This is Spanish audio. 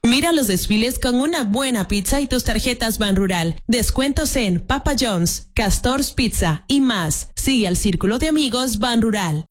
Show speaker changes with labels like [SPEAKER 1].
[SPEAKER 1] Mira los desfiles con una buena pizza y tus tarjetas Banrural. Descuentos en Papa John's, Castor's Pizza y más. Sigue al Círculo de Amigos Banrural.